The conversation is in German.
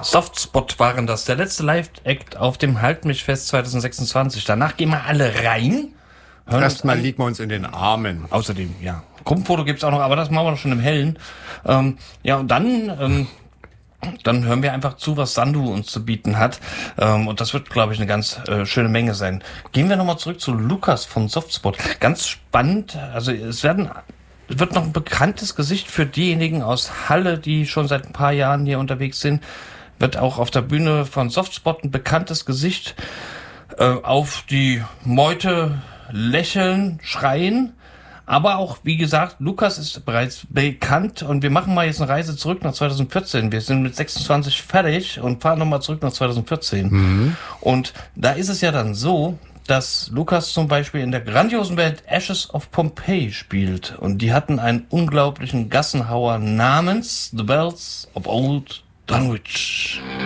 Softspot waren das, der letzte Live-Act auf dem Halt mich fest 2026. Danach gehen wir alle rein. Erstmal liegen wir uns in den Armen. Außerdem, ja. Gruppenfoto gibt's auch noch, aber das machen wir noch schon im Hellen. Und dann hören wir einfach zu, was Sandu uns zu bieten hat. Und das wird, glaube ich, eine ganz schöne Menge sein. Gehen wir nochmal zurück zu Lukas von Softspot. Ganz spannend. Also es wird noch ein bekanntes Gesicht für diejenigen aus Halle, die schon seit ein paar Jahren hier unterwegs sind. Wird auch auf der Bühne von Softspot ein bekanntes Gesicht auf die Meute lächeln, schreien. Aber auch, wie gesagt, Lukas ist bereits bekannt und wir machen mal jetzt eine Reise zurück nach 2014. Wir sind mit 26 fertig und fahren nochmal zurück nach 2014. Mhm. Und da ist es ja dann so, dass Lukas zum Beispiel in der grandiosen Band Ashes of Pompeii spielt. Und die hatten einen unglaublichen Gassenhauer namens The Bells of Old Dunwich.